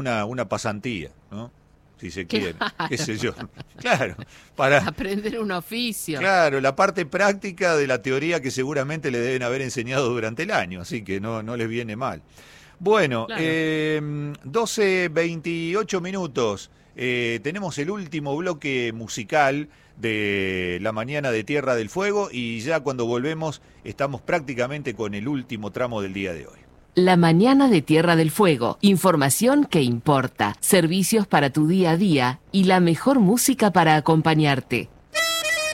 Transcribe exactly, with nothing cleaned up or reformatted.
una, una pasantía, ¿no? Si se quiere, Claro. qué sé yo. Claro, para... Aprender un oficio. Claro, la parte práctica de la teoría que seguramente le deben haber enseñado durante el año, así que no, no les viene mal. Bueno, Claro. eh, doce veintiocho minutos, eh, tenemos el último bloque musical de la mañana de Tierra del Fuego y ya cuando volvemos estamos prácticamente con el último tramo del día de hoy. La mañana de Tierra del Fuego. Información que importa, servicios para tu día a día y la mejor música para acompañarte.